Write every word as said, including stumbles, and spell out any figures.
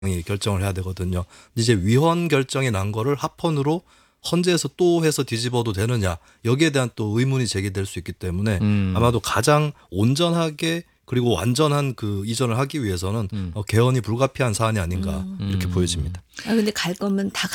이 결정을 해야 되거든요. 이제 위헌 결정이 난 거를 합헌으로 헌재에서 또 해서 뒤집어도 되느냐 여기에 대한 또 의문이 제기될 수 있기 때문에 음. 아마도 가장 온전하게 그리고 완전한 그 이전을 하기 위해서는 음. 어, 개헌이 불가피한 사안이 아닌가 음. 이렇게 음. 보여집니다. 아 근데 갈 거면 다